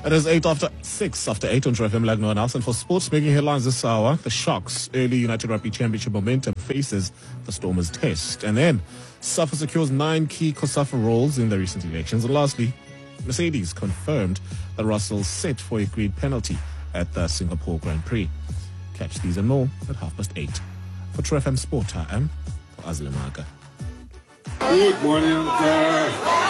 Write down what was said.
It is 6 after 8 on True FM Lagno Nelson for sports making headlines this hour. The Sharks early United Rugby Championship momentum faces the Stormers test. And then SAFA secures 9 key COSAFA roles in the recent elections. And lastly, Mercedes confirmed that Russell's set for a agreed penalty at the Singapore Grand Prix. Catch these and more at 8:30. For True FM Sport, I am Azle Maga. Good morning.